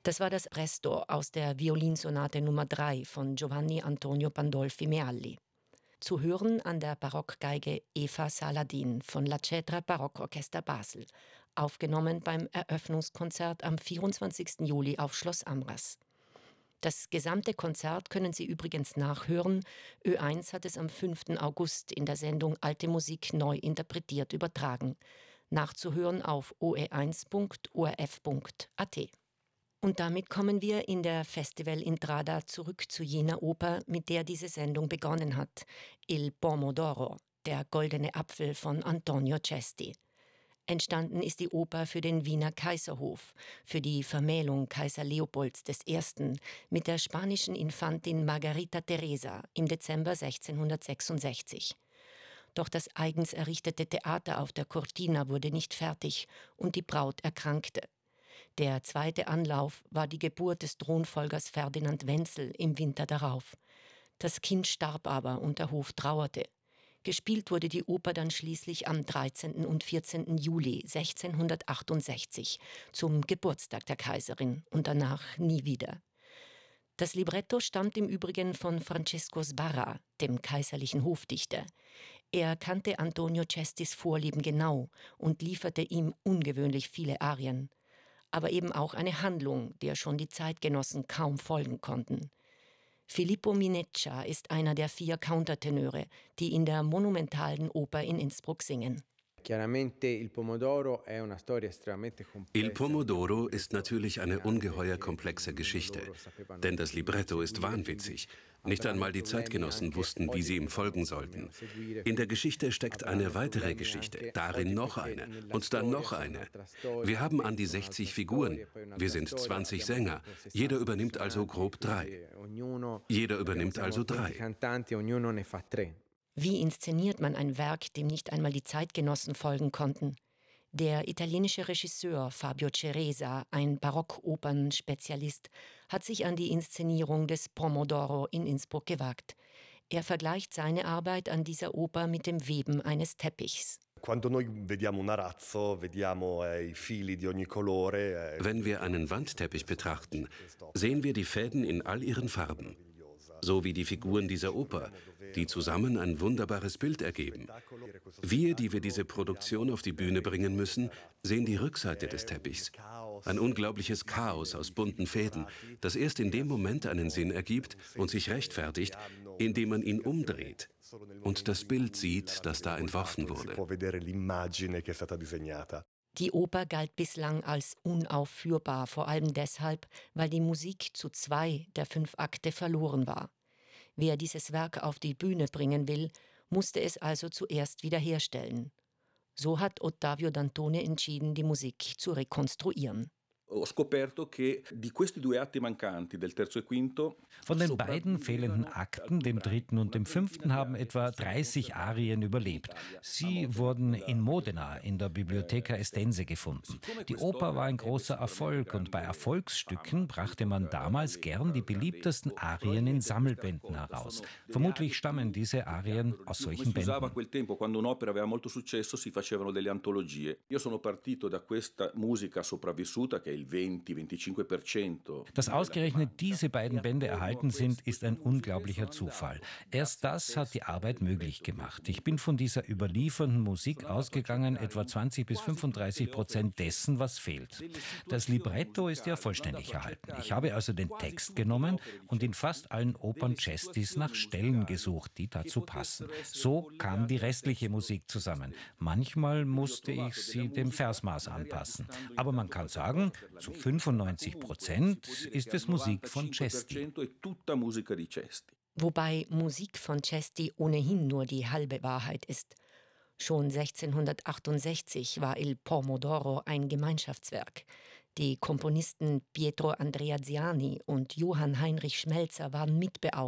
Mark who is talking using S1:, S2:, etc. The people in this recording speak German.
S1: Das war das Presto aus der Violinsonate Nummer 3 von Giovanni Antonio Pandolfi Mealli. Zu hören an der Barockgeige Eva Saladin von La Cetra Barockorchester Basel, aufgenommen beim Eröffnungskonzert am 24. Juli auf Schloss Amras. Das gesamte Konzert können Sie übrigens nachhören. Ö1 hat es am 5. August in der Sendung Alte Musik neu interpretiert übertragen. Nachzuhören auf oe1.orf.at. Und damit kommen wir in der Festival Intrada zurück zu jener Oper, mit der diese Sendung begonnen hat, Il Pomodoro, der goldene Apfel von Antonio Cesti. Entstanden ist die Oper für den Wiener Kaiserhof, für die Vermählung Kaiser Leopolds I. mit der spanischen Infantin Margarita Teresa im Dezember 1666. Doch das eigens errichtete Theater auf der Cortina wurde nicht fertig und die Braut erkrankte. Der zweite Anlauf war die Geburt des Thronfolgers Ferdinand Wenzel im Winter darauf. Das Kind starb aber und der Hof trauerte. Gespielt wurde die Oper dann schließlich am 13. und 14. Juli 1668 zum Geburtstag der Kaiserin und danach nie wieder. Das Libretto stammt im Übrigen von Francesco Sbarra, dem kaiserlichen Hofdichter. Er kannte Antonio Cestis Vorlieben genau und lieferte ihm ungewöhnlich viele Arien. Aber eben auch eine Handlung, der schon die Zeitgenossen kaum folgen konnten. Filippo Mineccia ist einer der 4 Countertenöre, die in der monumentalen Oper in Innsbruck singen.
S2: Il Pomodoro ist natürlich eine ungeheuer komplexe Geschichte, denn das Libretto ist wahnwitzig. Nicht einmal die Zeitgenossen wussten, wie sie ihm folgen sollten. In der Geschichte steckt eine weitere Geschichte, darin noch eine und dann noch eine. Wir haben an die 60 Figuren, wir sind 20 Sänger, jeder übernimmt also grob 3. Jeder übernimmt also 3.
S1: Wie inszeniert man ein Werk, dem nicht einmal die Zeitgenossen folgen konnten? Der italienische Regisseur Fabio Ceresa, ein Barockopern-Spezialist, hat sich an die Inszenierung des Pomodoro in Innsbruck gewagt. Er vergleicht seine Arbeit an dieser Oper mit dem Weben eines Teppichs.
S2: Wenn wir einen Wandteppich betrachten, sehen wir die Fäden in all ihren Farben. So wie die Figuren dieser Oper, die zusammen ein wunderbares Bild ergeben. Wir, die wir diese Produktion auf die Bühne bringen müssen, sehen die Rückseite des Teppichs. Ein unglaubliches Chaos aus bunten Fäden, das erst in dem Moment einen Sinn ergibt und sich rechtfertigt, indem man ihn umdreht und das Bild sieht, das da entworfen wurde.
S1: Die Oper galt bislang als unaufführbar, vor allem deshalb, weil die Musik zu 2 der 5 Akte verloren war. Wer dieses Werk auf die Bühne bringen will, musste es also zuerst wiederherstellen. So hat Ottavio Dantone entschieden, die Musik zu rekonstruieren.
S3: Von den beiden fehlenden Akten, dem 3. und dem 5., haben etwa 30 Arien überlebt. Sie wurden in Modena in der Bibliotheca Estense gefunden. Die Oper war ein großer Erfolg und bei Erfolgsstücken brachte man damals gern die beliebtesten Arien in Sammelbänden heraus. Vermutlich stammen diese Arien aus solchen Bänden. Dass ausgerechnet diese beiden Bände erhalten sind, ist ein unglaublicher Zufall. Erst das hat die Arbeit möglich gemacht. Ich bin von dieser überliefernden Musik ausgegangen, etwa 20-35% dessen, was fehlt. Das Libretto ist ja vollständig erhalten. Ich habe also den Text genommen und in fast allen Opern Cestis nach Stellen gesucht, die dazu passen. So kam die restliche Musik zusammen. Manchmal musste ich sie dem Versmaß anpassen. Aber man kann sagen, zu 95% ist es Musik von Cesti.
S1: Wobei Musik von Cesti ohnehin nur die halbe Wahrheit ist. Schon 1668 war Il Pomodoro ein Gemeinschaftswerk. Die Komponisten Pietro Andreaziani und Johann Heinrich Schmelzer waren mitbeauftragt.